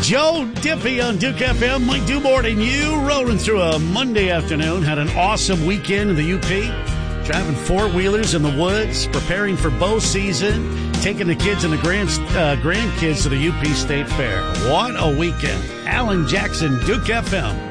Joe Diffie on Duke FM. Mike Dubort and you rolling through a Monday afternoon. Had an awesome weekend in the UP. Driving four-wheelers in the woods, preparing for bow season, taking the kids and the grandkids to the UP State Fair. What a weekend. Alan Jackson, Duke FM.